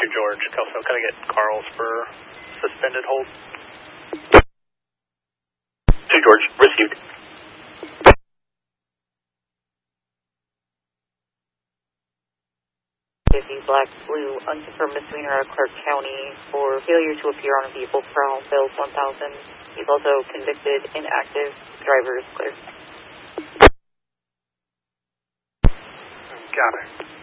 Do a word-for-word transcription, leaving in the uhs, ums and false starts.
two George, Kelso, can I get Carl for suspended hold? two George, received. Black Blue, unconfirmed misdemeanor out of Clark County for failure to appear on a vehicle from Bills one thousand. He's also convicted, inactive, driver is clear. Got it.